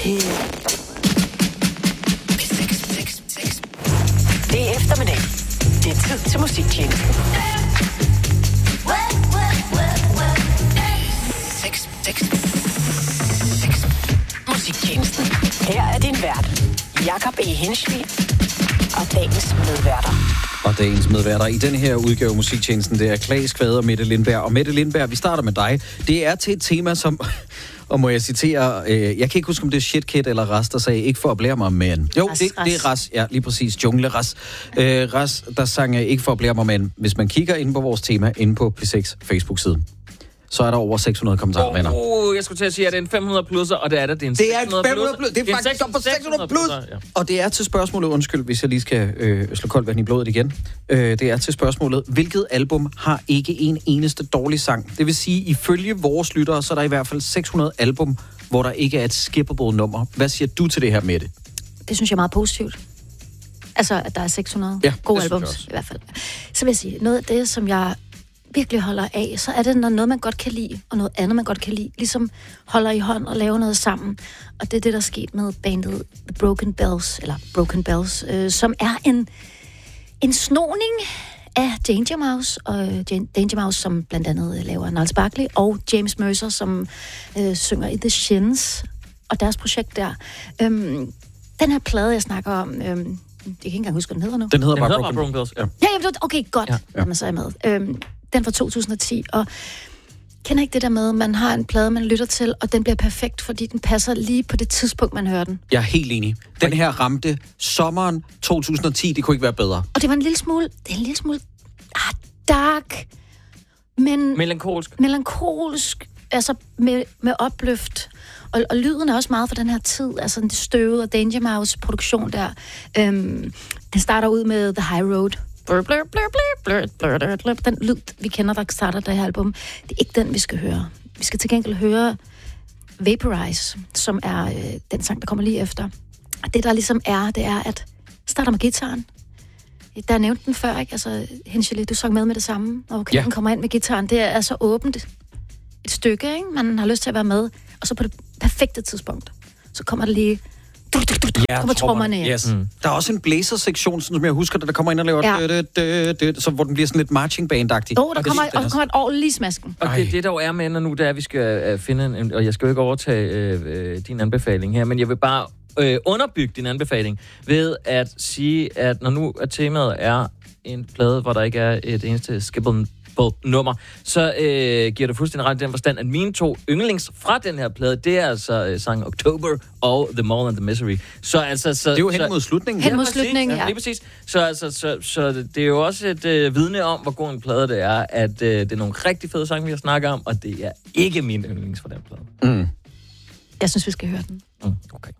Det er eftermiddag. Det er tid til musiktjenesten. Musiktjenesten. Her er din vært, Jakob E. Henschvig, og dagens medværter. Og dagens medværter i denne her udgave af musiktjenesten, det er Claes Kvade og Mette Lindberg. Og Mette Lindberg, vi starter med dig. Det er til et tema, som... Og må jeg citere, jeg kan ikke huske, om det er Shitkid eller Ras, der sagde, ikke for at blære mig, men... Jo, det er Ras, ja, lige præcis, Jungle Ras. Ras, der sang ikke for at blære mig, men hvis man kigger ind på vores tema, inde på P6 Facebook-side, så er der over 600 kommentarer, venner. Jeg skulle til at sige, at det er en 500 plusser, og det er det. Det er en 500 plus. Det er faktisk op på 600 plus. Ja. Og det er til spørgsmålet, undskyld, hvis jeg lige skal slå koldt vand i blodet igen. Det er til spørgsmålet, hvilket album har ikke en eneste dårlig sang? Det vil sige, ifølge vores lyttere, så er der i hvert fald 600 album, hvor der ikke er et skippable nummer. Hvad siger du til det her, Mette? Det synes jeg er meget positivt. Altså, at der er 600 gode albums, i hvert fald. Så vil jeg sige, noget af det, som jeg virkelig holder af, så er det noget, man godt kan lide, og noget andet, man godt kan lide, ligesom holder i hånd og laver noget sammen. Og det er det, der er sket med bandet The Broken Bells, som er en snoning af Danger Mouse, og Danger Mouse, som blandt andet laver Niles Barkley, og James Mercer, som synger i The Shins, og deres projekt der. Den her plade, jeg snakker om, jeg kan ikke engang huske, hvad den hedder nu. Den hedder bare Broken Bells, ja. Ja, okay, godt. Ja. Jamen, så er jeg med. Den fra 2010, og kender ikke det der med, man har en plade, man lytter til, og den bliver perfekt, fordi den passer lige på det tidspunkt, man hører den. Jeg er helt enig. Den her ramte sommeren 2010, det kunne ikke være bedre. Og det var en lille smule dark, men... Melankolsk, altså med opløft. Og lyden er også meget for den her tid, altså den støvede og Danger Mouse produktion der. Den starter ud med The High Road. Den lyd, vi kender, der starter det her album, det er ikke den, vi skal høre. Vi skal til gengæld høre Vaporize, som er den sang, der kommer lige efter. Og det, der ligesom er, det er, at starter med guitaren. Der nævnte den før, ikke? Altså, Henschel, du sang med det samme, og den kommer ind med guitaren. Det er altså åbent et stykke, ikke? Man har lyst til at være med, og så på det perfekte tidspunkt, så kommer der lige... kommer trommerne ind. Yes. Der er også en blæsersektion, som jeg husker, der kommer ind og laver så hvor den bliver sådan lidt marching band-agtig. Der kommer et år lige smasken. Og det der er med nu, det er, at vi skal finde og jeg skal jo ikke overtage din anbefaling her, men jeg vil bare underbygge din anbefaling ved at sige, at når nu at temaet er en plade, hvor der ikke er et eneste skippable nummer, så giver det fuldstændig ret i den forstand, at mine to yndlings fra den her plade, det er altså sangen October og The Mall and the Misery. Så altså... det er jo hen mod slutningen. Hen mod slutningen, ja. Lige præcis. Så det er jo også et vidne om, hvor god en plade det er, at det er nogle rigtig fede sange, vi har snakket om, og det er ikke min yndlings fra den plade. Jeg synes, vi skal høre den. Okay.